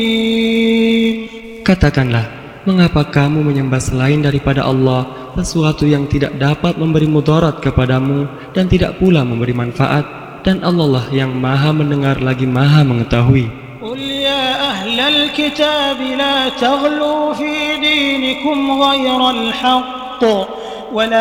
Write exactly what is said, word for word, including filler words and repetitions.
Katakanlah, mengapa kamu menyembah selain daripada Allah sesuatu yang tidak dapat memberi mudarat kepadamu dan tidak pula memberi manfaat, dan Allah lah yang maha mendengar lagi maha mengetahui. Qul ya ahlal kitab la taghlu fi dinikum ghairal haqq wa la